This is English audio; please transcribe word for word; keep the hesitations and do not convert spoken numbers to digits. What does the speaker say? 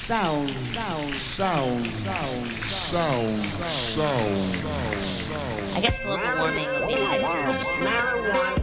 sound, sound, sound, sound, sound, sound. I guess global warming will be the next one. Marijuana.